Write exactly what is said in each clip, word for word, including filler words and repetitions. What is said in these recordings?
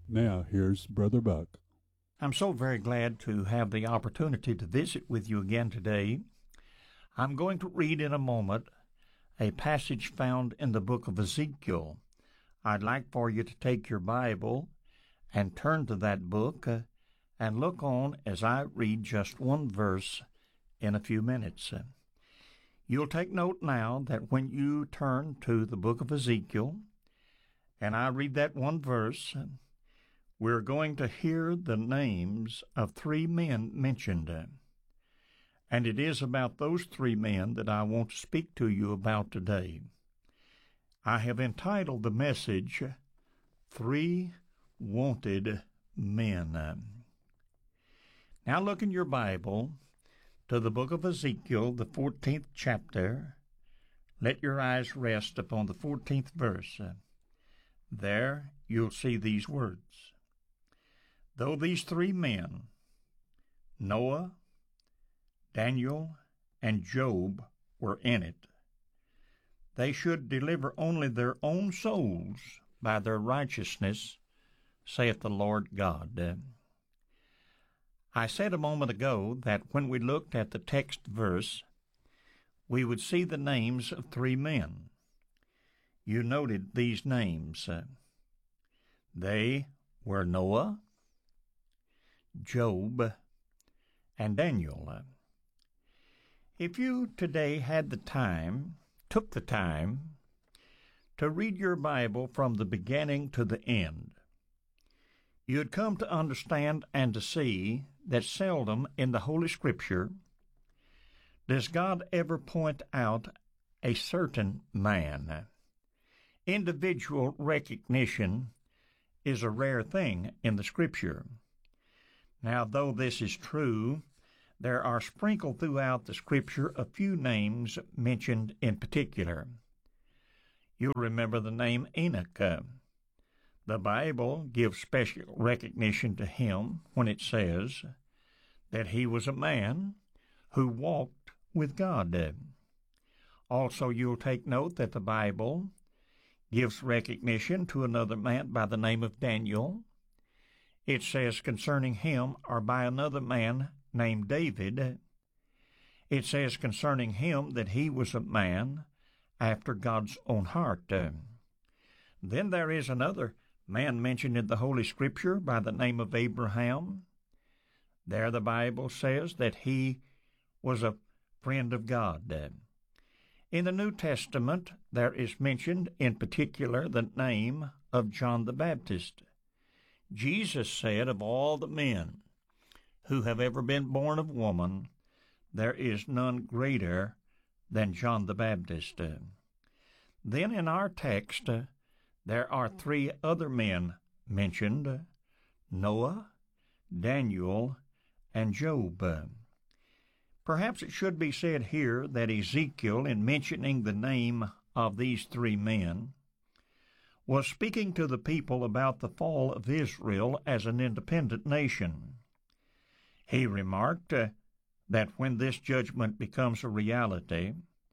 Now, here's Brother Buck. I'm so very glad to have the opportunity to visit with you again today. I'm going to read in a moment a passage found in the book of Ezekiel. I'd like for you to take your Bible and turn to that book uh, and look on as I read just one verse in a few minutes. You'll take note now that when you turn to the book of Ezekiel and I read that one verse, we're going to hear the names of three men mentioned. And it is about those three men that I want to speak to you about today. I have entitled the message, Three Wanted Men. Now look in your Bible to the book of Ezekiel, the fourteenth chapter. Let your eyes rest upon the fourteenth verse. There you'll see these words. Though these three men, Noah, Daniel, and Job, were in it, they should deliver only their own souls by their righteousness, saith the Lord God. I said a moment ago that when we looked at the text verse, we would see the names of three men. You noted these names. They were Noah, Job, and Daniel. If you today had the time, took the time, to read your Bible from the beginning to the end, you'd come to understand and to see that seldom in the Holy Scripture does God ever point out a certain man. Individual recognition is a rare thing in the Scripture. Now, though this is true, there are sprinkled throughout the Scripture a few names mentioned in particular. You'll remember the name Enoch. The Bible gives special recognition to him when it says that he was a man who walked with God. Also, you'll take note that the Bible gives recognition to another man by the name of Daniel. It says concerning him, or by another man named David, it says concerning him that he was a man after God's own heart. Then there is another man mentioned in the Holy Scripture by the name of Abraham. There the Bible says that he was a friend of God. In the New Testament, there is mentioned in particular the name of John the Baptist. Jesus said, of all the men who have ever been born of woman, there is none greater than John the Baptist. Then in our text, there are three other men mentioned, Noah, Daniel, and Job. Perhaps it should be said here that Ezekiel, in mentioning the name of these three men, was speaking to the people about the fall of Israel as an independent nation. He remarked uh, that when this judgment becomes a reality,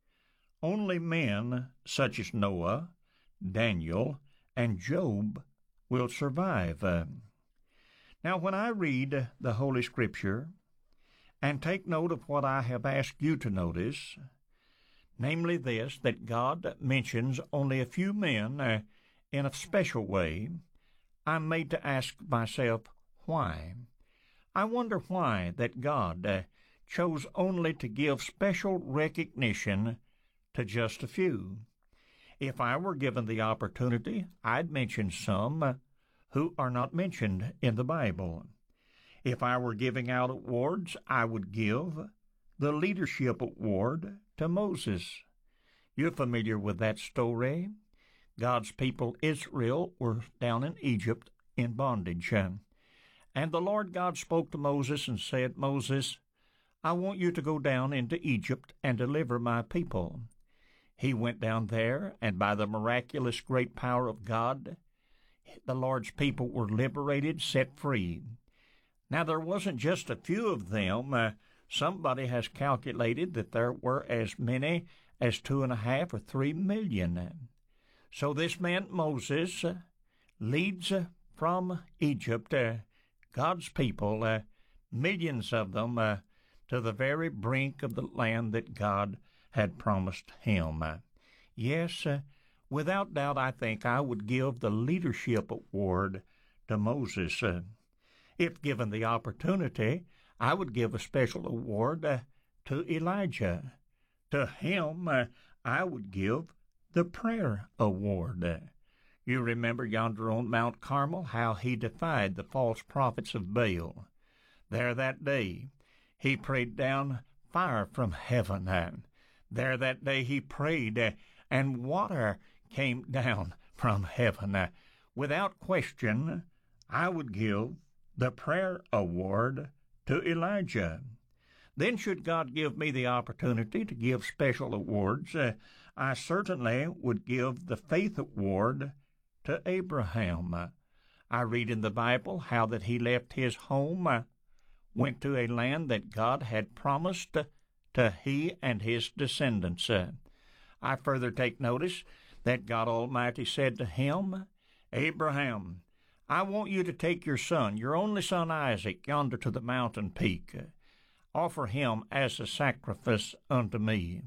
only men such as Noah, Daniel, and Job will survive. Uh, now, when I read the Holy Scripture and take note of what I have asked you to notice, namely this, that God mentions only a few men uh, in a special way, I'm made to ask myself, why? I wonder why that God uh, chose only to give special recognition to just a few. If I were given the opportunity, I'd mention some uh, who are not mentioned in the Bible. If I were giving out awards, I would give the Leadership Award to Moses. You're familiar with that story. God's people, Israel, were down in Egypt in bondage. And the Lord God spoke to Moses and said, Moses, I want you to go down into Egypt and deliver my people. He went down there, and by the miraculous great power of God, the Lord's people were liberated, set free. Now, there wasn't just a few of them. Uh, somebody has calculated that there were as many as two and a half or three million. So this man Moses leads from Egypt, uh, God's people, uh, millions of them, uh, to the very brink of the land that God had promised him. Uh, yes, uh, without doubt, I think I would give the leadership award to Moses. Uh, if given the opportunity, I would give a special award uh, to Elijah. To him, uh, I would give the prayer award. Uh, you remember yonder on Mount Carmel how he defied the false prophets of Baal. There that day he prayed down fire from heaven. Uh, there that day he prayed uh, and water came down from heaven. Uh, without question, I would give the prayer award to Elijah. Then should God give me the opportunity to give special awards, uh, I certainly would give the faith award to Abraham. Uh, I read in the Bible how that he left his home, uh, went to a land that God had promised uh, to he and his descendants. Uh, I further take notice that God Almighty said to him, Abraham, I want you to take your son, your only son Isaac, yonder to the mountain peak. Uh, offer him as a sacrifice unto me.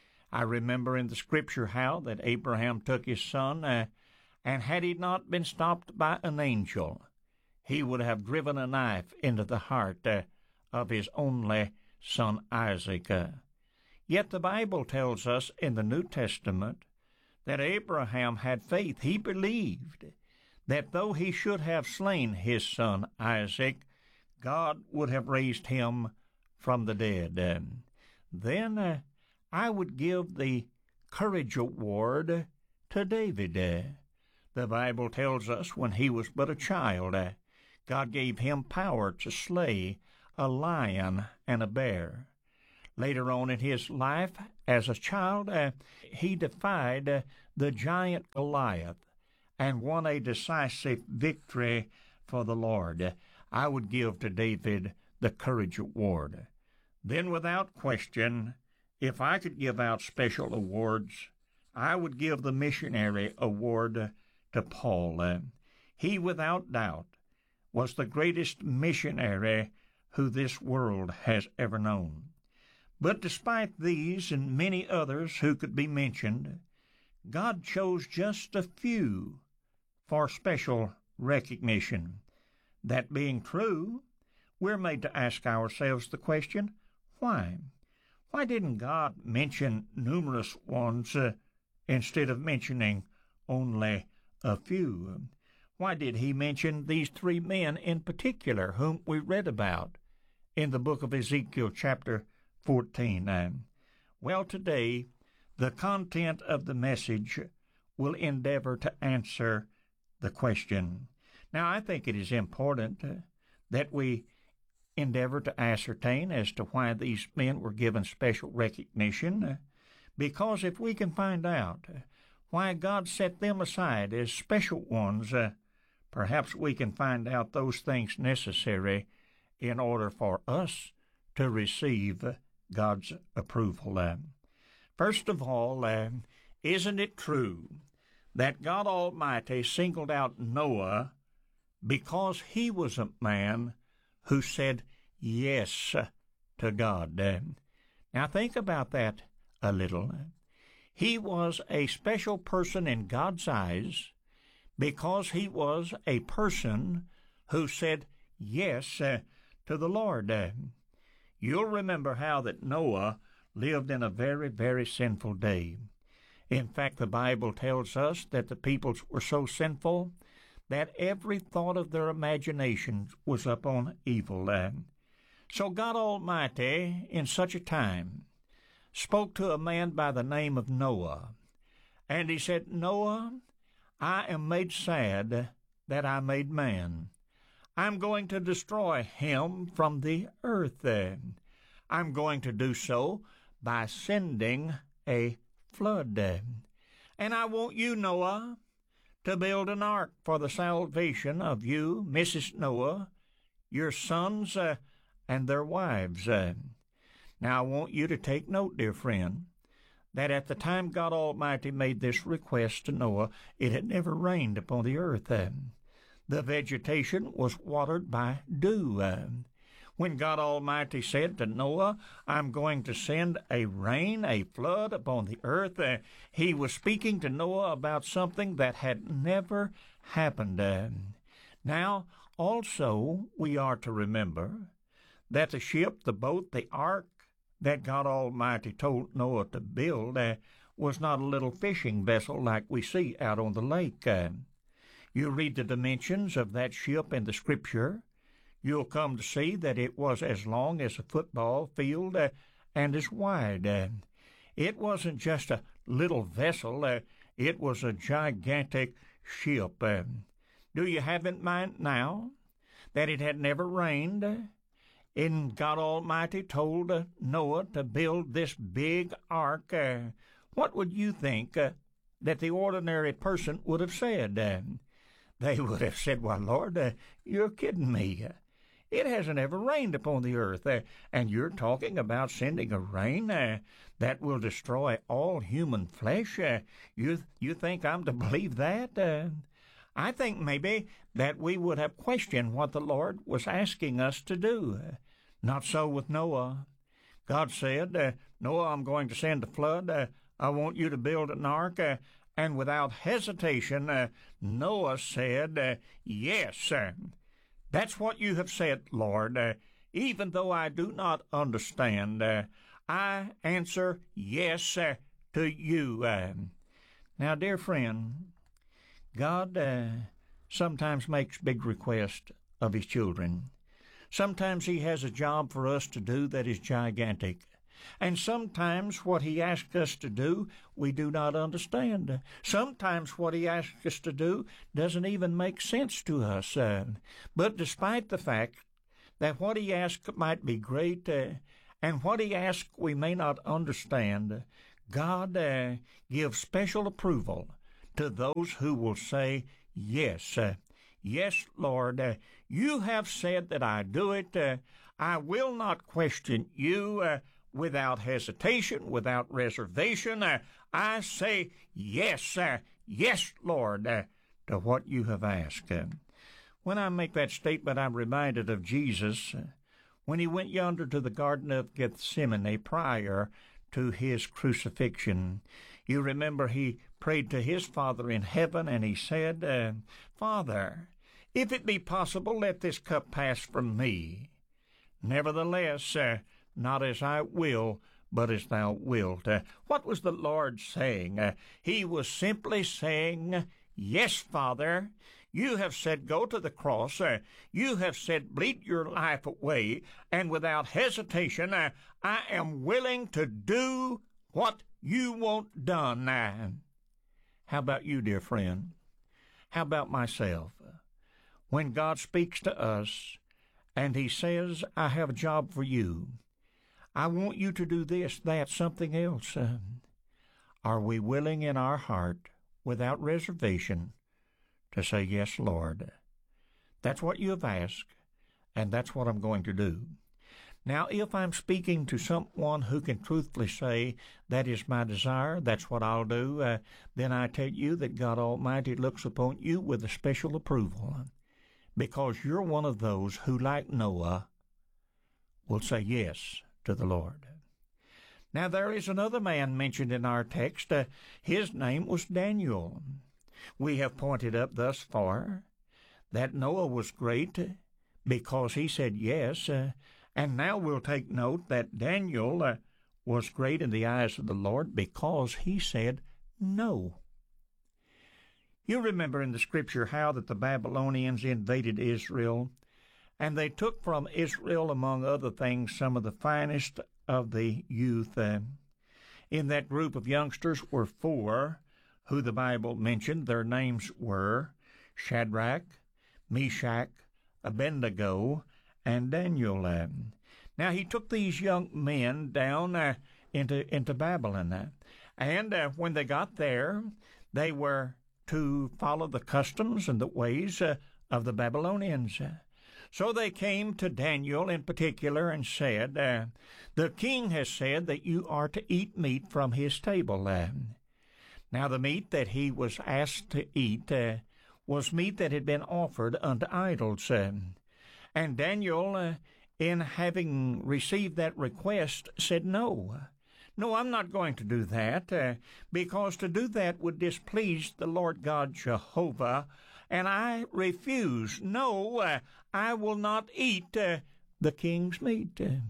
I remember in the Scripture how that Abraham took his son, uh, and had he not been stopped by an angel, he would have driven a knife into the heart uh, of his only son Isaac. Uh, yet the Bible tells us in the New Testament that Abraham had faith. He believed that though he should have slain his son Isaac, God would have raised him from the dead. Uh, then uh, I would give the courage award to David. Uh, the Bible tells us when he was but a child, uh, God gave him power to slay a lion and a bear. Later on in his life, as a child, uh, he defied uh, the giant Goliath and won a decisive victory for the Lord. I would give to David the courage award. Then, without question, if I could give out special awards, I would give the missionary award to Paul. Uh, he, without doubt, was the greatest missionary who this world has ever known. But despite these and many others who could be mentioned, God chose just a few for special recognition. That being true, we're made to ask ourselves the question, why? Why didn't God mention numerous ones uh, instead of mentioning only a few? Why did he mention these three men in particular whom we read about in the book of Ezekiel chapter fourteen? Um, well, today, the content of the message will endeavor to answer the question. Now, I think it is important uh, that we endeavor to ascertain as to why these men were given special recognition, uh, because if we can find out uh, why God set them aside as special ones, uh, perhaps we can find out those things necessary in order for us to receive God's approval. Uh, first of all, uh, isn't it true that God Almighty singled out Noah because he was a man who said yes to God? Uh, now think about that a little. He was a special person in God's eyes because he was a person who said yes uh, to the Lord. Uh, you'll remember how that Noah lived in a very, very sinful day. In fact, the Bible tells us that the peoples were so sinful that every thought of their imaginations was upon evil. Uh, so God Almighty, in such a time, spoke to a man by the name of Noah, and he said, Noah, I am made sad that I made man. I'm going to destroy him from the earth. I'm going to do so by sending a flood. And I want you, Noah, to build an ark for the salvation of you, Missus Noah, your sons, uh, and their wives. Uh, now, I want you to take note, dear friend, that at the time God Almighty made this request to Noah, it had never rained upon the earth. Uh, The vegetation was watered by dew. Uh, when God Almighty said to Noah, I'm going to send a rain, a flood upon the earth, uh, he was speaking to Noah about something that had never happened. Uh, now, also, we are to remember that the ship, the boat, the ark that God Almighty told Noah to build uh, was not a little fishing vessel like we see out on the lake. Uh, you read the dimensions of that ship in the Scripture, you'll come to see that it was as long as a football field uh, and as wide. Uh, it wasn't just a little vessel, uh, it was a gigantic ship. Uh, do you have in mind now that it had never rained? Uh, and God Almighty told uh, Noah to build this big ark. Uh, what would you think uh, that the ordinary person would have said? Uh, they would have said, Why, Lord, uh, you're kidding me. Uh, It hasn't ever rained upon the earth, uh, and you're talking about sending a rain uh, that will destroy all human flesh. Uh, you you think I'm to believe that? Uh, I think maybe that we would have questioned what the Lord was asking us to do. Uh, not so with Noah. God said, uh, Noah, I'm going to send a flood. Uh, I want you to build an ark. Uh, and without hesitation, uh, Noah said, uh, Yes, uh, that's what you have said, Lord. Uh, even though I do not understand, uh, I answer yes uh, to you. Uh, now, dear friend, God uh, sometimes makes big requests of his children. Sometimes he has a job for us to do that is gigantic. And sometimes what he asks us to do, we do not understand. Sometimes what he asks us to do doesn't even make sense to us. Uh, but despite the fact that what he asks might be great, uh, and what he asks we may not understand, God uh, gives special approval to those who will say, Yes, uh, yes, Lord, uh, you have said that I do it. Uh, I will not question you. Uh, Without hesitation, without reservation, uh, I say yes, uh, yes, Lord, uh, to what you have asked. Uh, when I make that statement, I'm reminded of Jesus uh, when he went yonder to the Garden of Gethsemane prior to his crucifixion. You remember he prayed to his Father in heaven, and he said, uh, Father, if it be possible, let this cup pass from me. Nevertheless, uh, not as I will, but as thou wilt. Uh, what was the Lord saying? Uh, he was simply saying, Yes, Father, you have said go to the cross. Uh, you have said bleed your life away. And without hesitation, uh, I am willing to do what you want done. Uh, how about you, dear friend? How about myself? When God speaks to us and he says, I have a job for you, I want you to do this, that, something else. Uh, are we willing in our heart, without reservation, to say, Yes, Lord? That's what you have asked, and that's what I'm going to do. Now, if I'm speaking to someone who can truthfully say, that is my desire, that's what I'll do, uh, then I tell you that God Almighty looks upon you with a special approval, because you're one of those who, like Noah, will say yes to the Lord. Now, there is another man mentioned in our text. Uh, his name was Daniel. We have pointed up thus far that Noah was great because he said yes, uh, and now we'll take note that Daniel uh, was great in the eyes of the Lord because he said no. You remember in the Scripture how that the Babylonians invaded Israel, and they took from Israel, among other things, some of the finest of the youth. Uh, in that group of youngsters were four who the Bible mentioned. Their names were Shadrach, Meshach, Abednego, and Daniel. Uh, now he took these young men down uh, into, into Babylon. Uh, and uh, when they got there, they were to follow the customs and the ways uh, of the Babylonians. Uh, So they came to Daniel in particular and said, uh, The king has said that you are to eat meat from his table. Uh, now the meat that he was asked to eat uh, was meat that had been offered unto idols. Uh, and Daniel, uh, in having received that request, said, No, no, I'm not going to do that, uh, because to do that would displease the Lord God Jehovah, and I refuse. No, uh, I will not eat uh, the king's meat. Uh,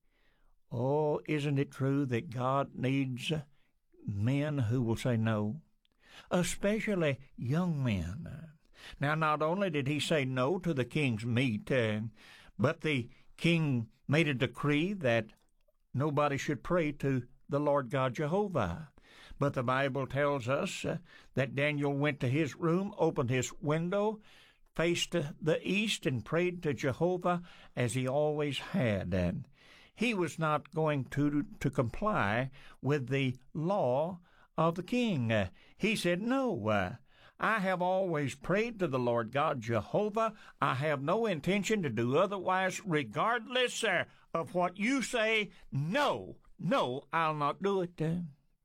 oh, isn't it true that God needs men who will say no? Especially young men. Now, not only did he say no to the king's meat, uh, but the king made a decree that nobody should pray to the Lord God Jehovah. But the Bible tells us uh, that Daniel went to his room, opened his window, faced the east, and prayed to Jehovah as he always had. And he was not going to, to comply with the law of the king. Uh, he said, No, uh, I have always prayed to the Lord God Jehovah. I have no intention to do otherwise, regardless uh, of what you say. No, no, I'll not do it. Uh,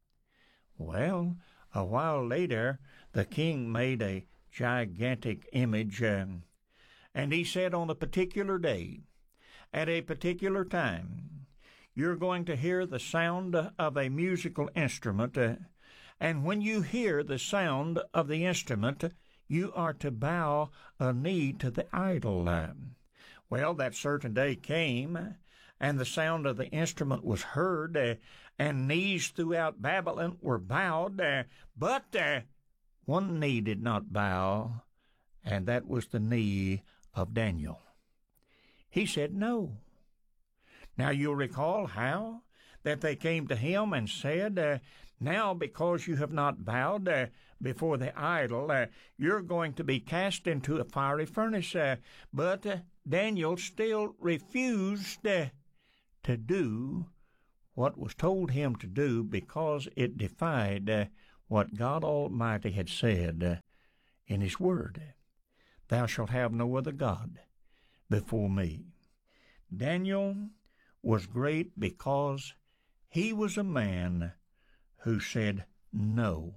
well, a while later, the king made a gigantic image, um, and he said on a particular day, at a particular time, you're going to hear the sound of a musical instrument, uh, and when you hear the sound of the instrument, you are to bow a knee to the idol. Uh, well, that certain day came, and the sound of the instrument was heard, uh, and knees throughout Babylon were bowed, uh, but uh, one knee did not bow, and that was the knee of Daniel. He said no. Now you'll recall how that they came to him and said, uh, Now because you have not bowed uh, before the idol, uh, you're going to be cast into a fiery furnace. Uh, but uh, Daniel still refused uh, to do what was told him to do because it defied uh, what God Almighty had said uh, in His Word. Thou shalt have no other God before me. Daniel was great because he was a man who said no.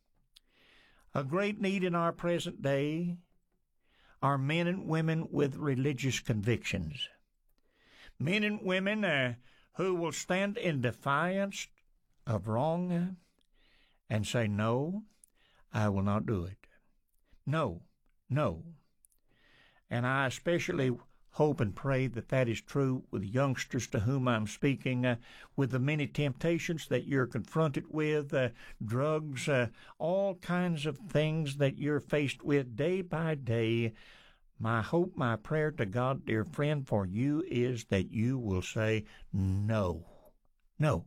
A great need in our present day are men and women with religious convictions. Men and women uh, who will stand in defiance of wrong uh, and say, No, I will not do it. No, no. And I especially hope and pray that that is true with youngsters to whom I'm speaking, uh, with the many temptations that you're confronted with, uh, drugs, uh, all kinds of things that you're faced with day by day. My hope, my prayer to God, dear friend, for you is that you will say no, no.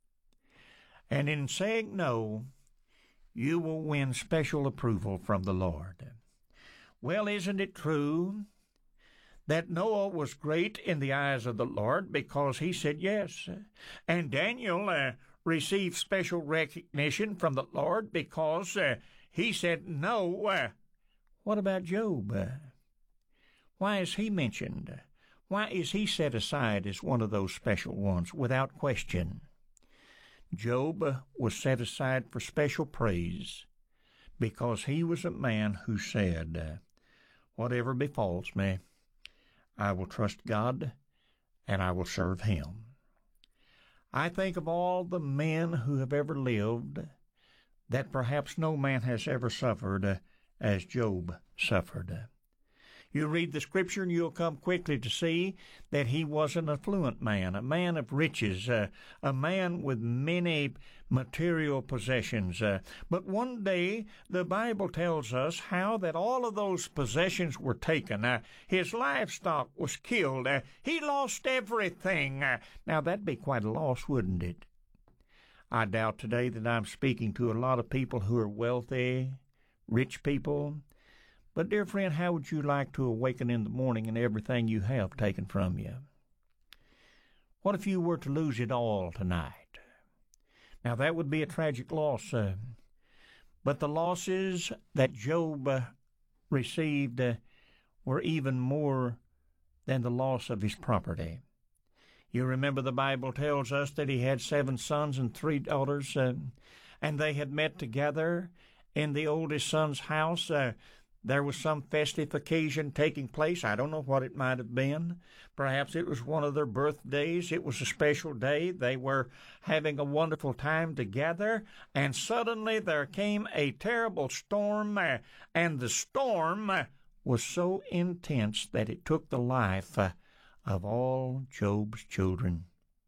And in saying no, you will win special approval from the Lord. Well, isn't it true that Noah was great in the eyes of the Lord because he said yes? And Daniel uh, received special recognition from the Lord because uh, he said no. Uh, what about Job? Uh, why is he mentioned? Why is he set aside as one of those special ones without question? Job was set aside for special praise because he was a man who said, Whatever befalls me, I will trust God and I will serve Him. I think of all the men who have ever lived that perhaps no man has ever suffered as Job suffered. You read the Scripture and you'll come quickly to see that he was an affluent man, a man of riches, uh, a man with many material possessions. Uh, but one day the Bible tells us how that all of those possessions were taken. Uh, his livestock was killed. Uh, he lost everything. Uh, now that'd be quite a loss, wouldn't it? I doubt today that I'm speaking to a lot of people who are wealthy, rich people. But, dear friend, how would you like to awaken in the morning and everything you have taken from you? What if you were to lose it all tonight? Now, that would be a tragic loss. Uh, but the losses that Job uh, received uh, were even more than the loss of his property. You remember the Bible tells us that he had seven sons and three daughters, uh, and they had met together in the oldest son's house. Uh, There was some festive occasion taking place. I don't know what it might have been. Perhaps it was one of their birthdays. It was a special day. They were having a wonderful time together, and suddenly there came a terrible storm, and the storm was so intense that it took the life of all Job's children.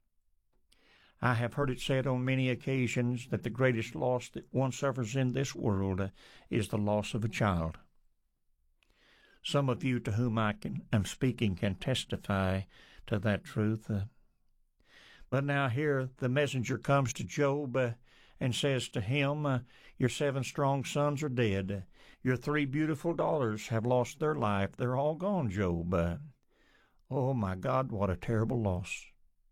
I have heard it said on many occasions that the greatest loss that one suffers in this world is the loss of a child. Some of you to whom I can, am speaking can testify to that truth. Uh, but now here the messenger comes to Job uh, and says to him, uh, your seven strong sons are dead. Your three beautiful daughters have lost their life. They're all gone, Job. Uh, oh, my God, what a terrible loss.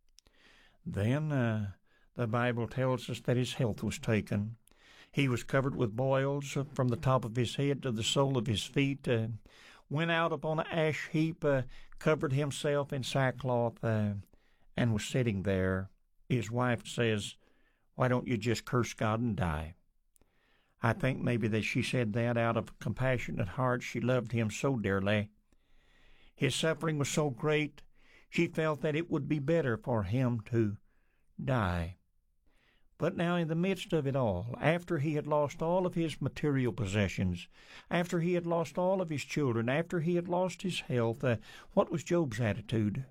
Then uh, the Bible tells us that his health was taken. He was covered with boils from the top of his head to the sole of his feet, uh, went out upon an ash heap, uh, covered himself in sackcloth, uh, and was sitting there. His wife says, why don't you just curse God and die? I think maybe that she said that out of a compassionate heart. She loved him so dearly. His suffering was so great, she felt that it would be better for him to die. But now in the midst of it all, after he had lost all of his material possessions, after he had lost all of his children, after he had lost his health, uh, what was Job's attitude?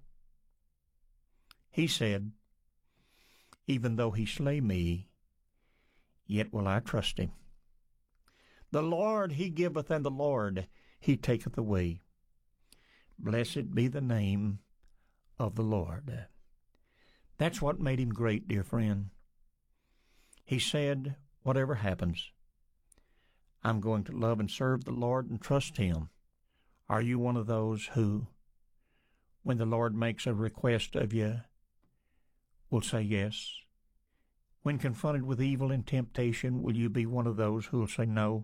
He said, even though he slay me, yet will I trust him. The Lord he giveth, and the Lord he taketh away. Blessed be the name of the Lord. That's what made him great, dear friend. He said, whatever happens, I'm going to love and serve the Lord and trust him. Are you one of those who, when the Lord makes a request of you, will say yes? When confronted with evil and temptation, will you be one of those who will say no?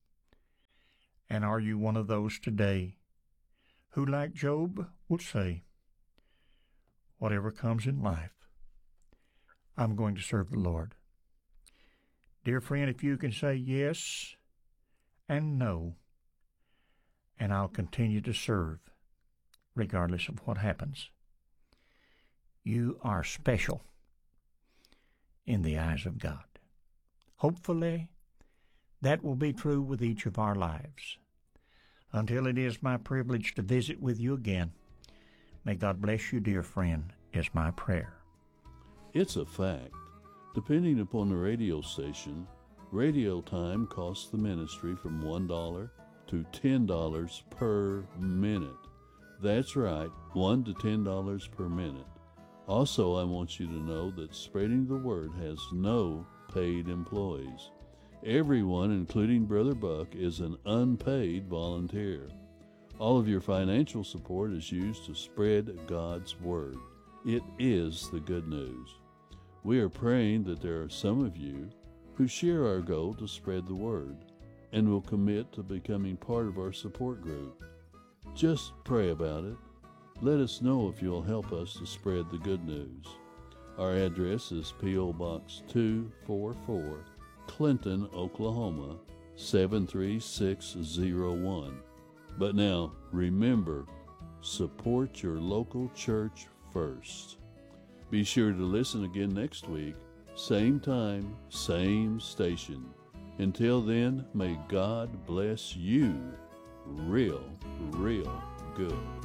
And are you one of those today who, like Job, will say, whatever comes in life, I'm going to serve the Lord? Dear friend, if you can say yes and no, and I'll continue to serve regardless of what happens, you are special in the eyes of God. Hopefully, that will be true with each of our lives. Until it is my privilege to visit with you again, may God bless you, dear friend, is my prayer. It's a fact. Depending upon the radio station, radio time costs the ministry from one dollar to ten dollars per minute. That's right, one to ten dollars per minute. Also, I want you to know that spreading the word has no paid employees. Everyone, including Brother Buck, is an unpaid volunteer. All of your financial support is used to spread God's word. It is the good news. We are praying that there are some of you who share our goal to spread the word and will commit to becoming part of our support group. Just pray about it. Let us know if you'll help us to spread the good news. Our address is P O Box two forty-four, Clinton, Oklahoma, seven three six zero one. But now, remember, support your local church first. Be sure to listen again next week, same time, same station. Until then, may God bless you real, real good.